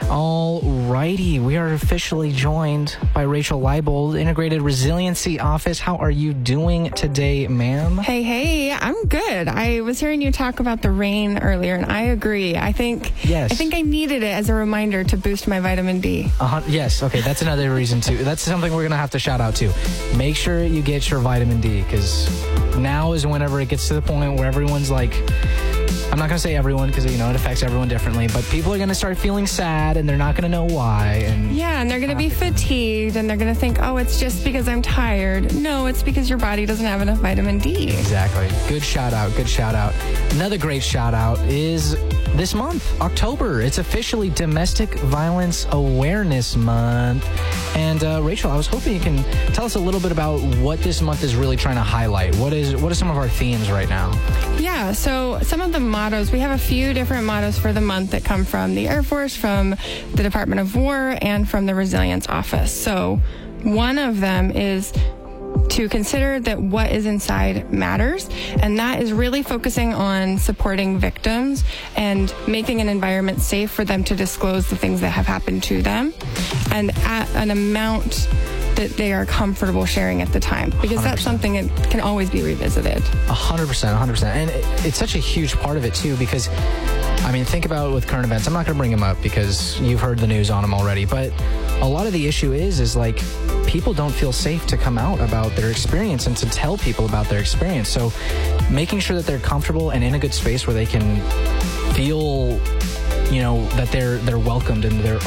All righty, we are officially joined by Rachel Leibold, Integrated Resiliency Office. How are you doing today, ma'am? Hey, I'm good. I was hearing you talk about the rain earlier, and I agree. I think I needed it as a reminder to boost my vitamin D. Yes, okay, that's another reason too. That's something we're going to have to shout out to. Make sure you get your vitamin D, because now is whenever it gets to the point where everyone's like, I'm not going to say everyone because, it affects everyone differently, but people are going to start feeling sad and they're not going to know why. And they're going to be fatigued and they're going to think, oh, it's just because I'm tired. No, it's because your body doesn't have enough vitamin D. Exactly. Good shout out. Good shout out. Another great shout out is this month, October. It's officially Domestic Violence Awareness Month. And Rachel, I was hoping you can tell us a little bit about what this month is really trying to highlight. What are some of our themes right now? Yeah, so some of the mottos, we have a few different mottos for the month that come from the Air Force, from the Department of War, and from the Resilience Office. So one of them is to consider that what is inside matters, and that is really focusing on supporting victims and making an environment safe for them to disclose the things that have happened to them, and at an amount that they are comfortable sharing at the time, because 100%. That's something that can always be revisited. 100%. And it's such a huge part of it too, because think about with current events. I'm not going to bring them up because you've heard the news on them already, but a lot of the issue is like people don't feel safe to come out about their experience and to tell people about their experience. So making sure that they're comfortable and in a good space where they can feel, that they're welcomed and they're